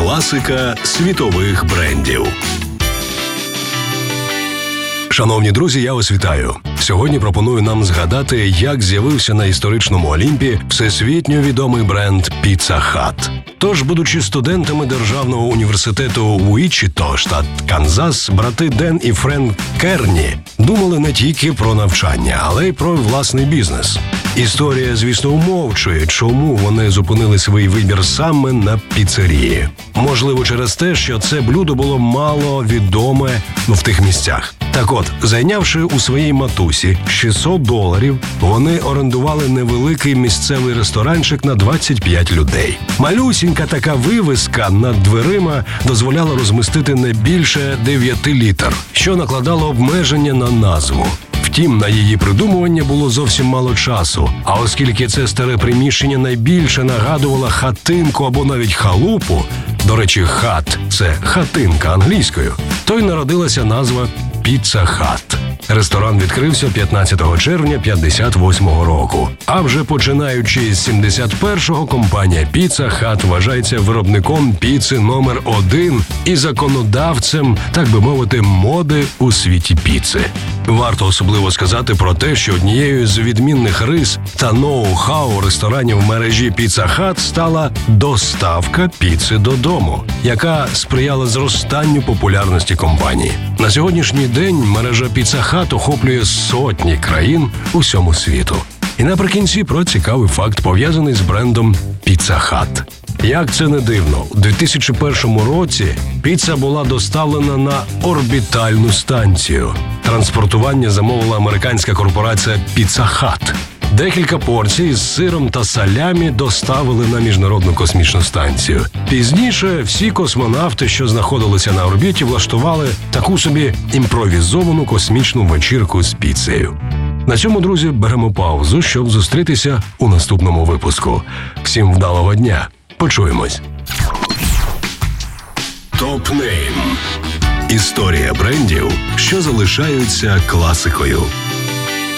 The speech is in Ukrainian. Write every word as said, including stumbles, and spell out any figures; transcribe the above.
Класика світових брендів. Шановні друзі, я вас вітаю. Сьогодні пропоную нам згадати, як з'явився на історичному Олімпі всесвітньо відомий бренд Pizza Hut. Тож, будучи студентами Державного університету Уічіто, штат Канзас, брати Ден і Френк Керні думали не тільки про навчання, але й про власний бізнес. Історія, звісно, умовчує, чому вони зупинили свій вибір саме на піцерії. Можливо, через те, що це блюдо було мало відоме в тих місцях. Так от, зайнявши у своїй матусі шістсот доларів, вони орендували невеликий місцевий ресторанчик на двадцять п'ять людей. Малюсінька така вивіска над дверима дозволяла розмістити не більше дев'яти літр, що накладало обмеження на назву. Втім, на її придумування було зовсім мало часу, а оскільки це старе приміщення найбільше нагадувало хатинку або навіть халупу, до речі, хат – це хатинка англійською, то й народилася назва Pizza Hut. Ресторан відкрився п'ятнадцятого червня п'ятдесят восьмого року. А вже починаючи з сімдесят першого, компанія Pizza Hut вважається виробником піци номер один і законодавцем, так би мовити, моди у світі піци. Варто особливо сказати про те, що однією з відмінних рис та ноу-хау ресторанів мережі Pizza Hut стала доставка піци додому, яка сприяла зростанню популярності компанії. На сьогоднішній день мережа Pizza Hut охоплює сотні країн усьому світу. І наприкінці про цікавий факт, пов'язаний з брендом Pizza Hut. Як це не дивно, у дві тисячі першому році піца була доставлена на орбітальну станцію. Транспортування замовила американська корпорація Pizza Hut. Декілька порцій з сиром та салямі доставили на Міжнародну космічну станцію. Пізніше всі космонавти, що знаходилися на орбіті, влаштували таку собі імпровізовану космічну вечірку з піцею. На цьому, друзі, беремо паузу, щоб зустрітися у наступному випуску. Всім вдалого дня! Почуємось! Топ-нейм. Історія брендів, що залишаються класикою.